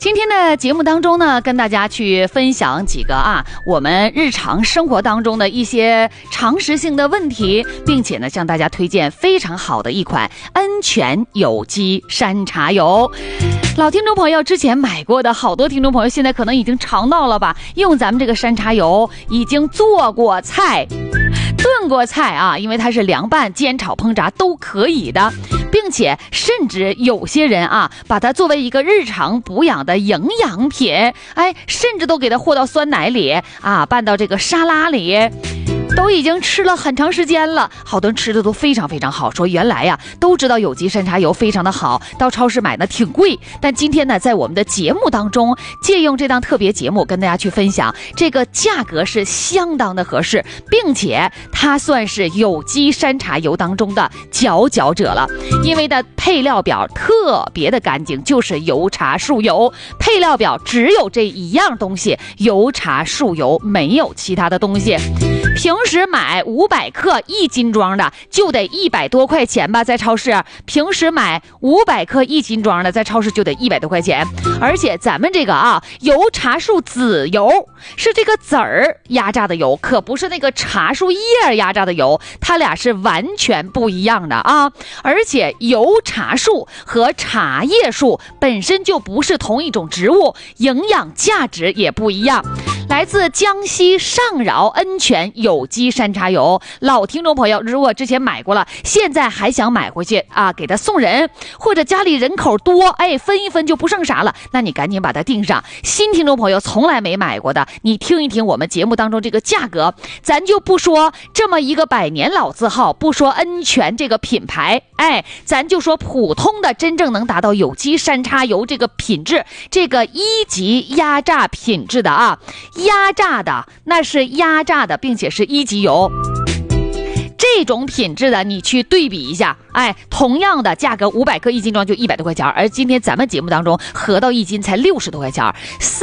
今天的节目当中呢，跟大家去分享几个我们日常生活当中的一些常识性的问题，并且呢向大家推荐非常好的一款恩泉有机山茶油。老听众朋友之前买过的，好多听众朋友现在可能已经尝到了吧，用咱们这个山茶油已经做过菜炖过菜因为它是凉拌、煎炒、烹炸都可以的，并且甚至有些人把它作为一个日常补养的营养品，甚至都给它和到酸奶里拌到这个沙拉里，都已经吃了很长时间了，好多人吃的都非常非常好。说原来都知道有机山茶油非常的好，到超市买呢挺贵，但今天呢在我们的节目当中，借用这档特别节目跟大家去分享，这个价格是相当的合适，并且它算是有机山茶油当中的佼佼者了，因为的配料表特别的干净，就是油茶树油，配料表只有这一样东西，油茶树油，没有其他的东西。平时买500克1斤装的就得100多块钱吧，在超市平时买500克1斤装的在超市就得100多块钱。而且咱们这个油茶树籽油是这个籽儿压榨的油，可不是那个茶树叶压榨的油，它俩是完全不一样的而且油茶树和茶叶树本身就不是同一种植物，营养价值也不一样。来自江西上饶恩泉有机山茶油，老听众朋友如果之前买过了，现在还想买回去给他送人，或者家里人口多分一分就不剩啥了，那你赶紧把它订上。新听众朋友从来没买过的，你听一听我们节目当中这个价格，咱就不说这么一个100年老字号，不说恩泉这个品牌，咱就说普通的真正能达到有机山茶油这个品质，这个1级压榨品质的压榨的那是压榨的，并且是1级油，这种品质的你去对比一下，同样的价格500克1斤装就100多块钱，而今天咱们节目当中合到1斤才60多块钱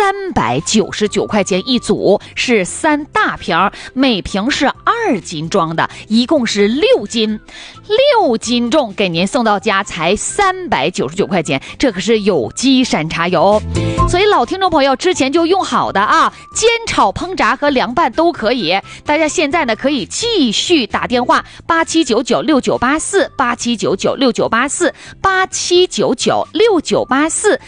，399块钱一组，是3大瓶，每瓶是2斤装的，一共是6斤，6斤重给您送到家才399块钱，这可是有机山茶油。所以老听众朋友之前就用好的煎炒烹炸和凉拌都可以，大家现在呢可以继续打电话87996984 87996984 87996984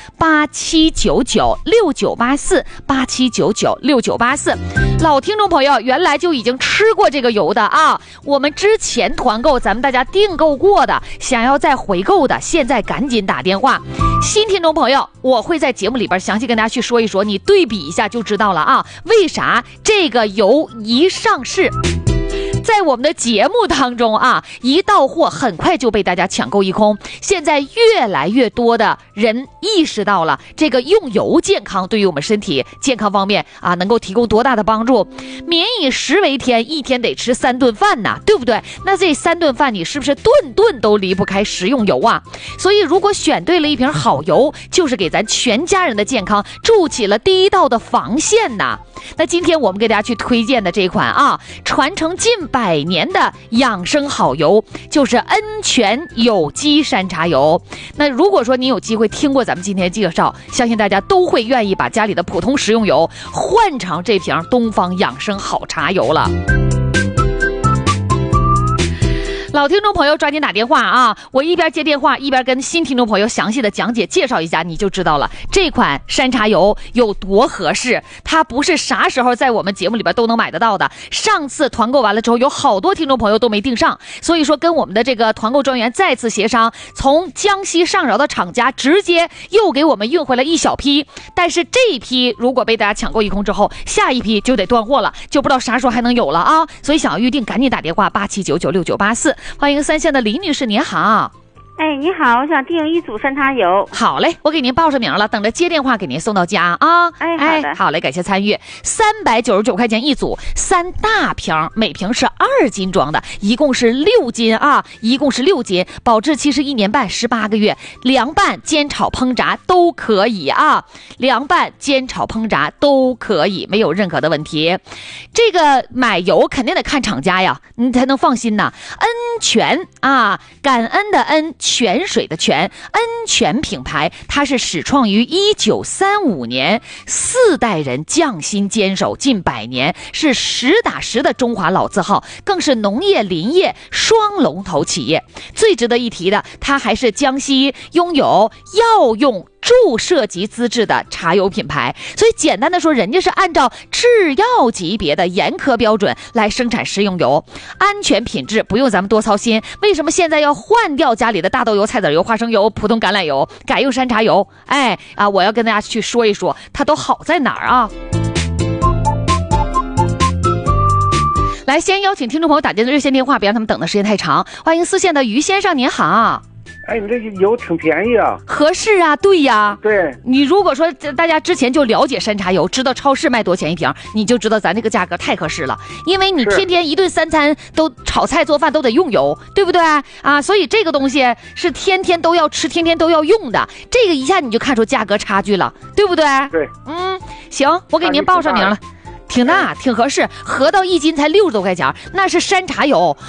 87996984 87996984。老听众朋友原来就已经吃过这个油的我们之前团购咱们大家订购过的，想要再回购的，现在赶紧打电话。新听众朋友我会在节目里边详细跟大家去说一说，你对比一下就知道了为啥这个油一上市，在我们的节目当中一到货很快就被大家抢购一空。现在越来越多的人意识到了这个用油健康对于我们身体健康方面能够提供多大的帮助。民以食为天，一天得吃3顿饭呢，对不对？那这3顿饭你是不是顿顿都离不开食用油所以如果选对了一瓶好油，就是给咱全家人的健康筑起了第一道的防线呢。那今天我们给大家去推荐的这款传承近100年的养生好油，就是恩泉有机山茶油。那如果说你有机会听过咱们今天的介绍，相信大家都会愿意把家里的普通食用油换成这瓶东方养生好茶油了。老听众朋友抓紧打电话我一边接电话一边跟新听众朋友详细的讲解介绍一下，你就知道了这款山茶油有多合适。它不是啥时候在我们节目里边都能买得到的，上次团购完了之后有好多听众朋友都没订上，所以说跟我们的这个团购专员再次协商，从江西上饶的厂家直接又给我们运回来一小批，但是这一批如果被大家抢购一空之后，下一批就得断货了，就不知道啥时候还能有了所以想要预定赶紧打电话87996984。欢迎3线的李女士，您好。 你好，我想订1组山茶油。 好嘞，我给您报上名了，等着接电话给您送到家好的。 好嘞，感谢参与。399块钱一组，3大瓶，每瓶是2斤装的，一共是6斤一共是6斤，保质期是1年半18个月，凉拌、煎炒、烹炸都可以凉拌、煎炒、烹炸都可以，没有任何的问题。这个买油肯定得看厂家呀，你才能放心呐。恩泉感恩的恩， 泉水的泉，恩泉品牌，它是始创于1935年，4代人匠心坚守近100年，是实打实的中华老字号，更是农业林业双龙头企业。最值得一提的，它还是江西拥有药用注射级资质的茶油品牌。所以简单的说，人家是按照制药级别的严苛标准来生产食用油，安全品质不用咱们多操心。为什么现在要换掉家里的大豆油、菜籽油、花生油、普通橄榄油，改用山茶油？我要跟大家去说一说它都好在哪儿啊。来，先邀请听众朋友打进热线电话，别让他们等的时间太长。欢迎4线的于先生，您好。 你这油挺便宜啊。 合适啊，对呀。 对， 你如果说大家之前就了解山茶油，知道超市卖多少钱一瓶，你就知道咱这个价格太合适了。因为你天天一顿3餐都炒菜做饭都得用油，对不对啊？所以这个东西是天天都要吃，天天都要用的。这个一下你就看出价格差距了，对不对？ 对， 行，我给您报上名了。挺大，挺合适，合到1斤才60多块钱，那是山茶油。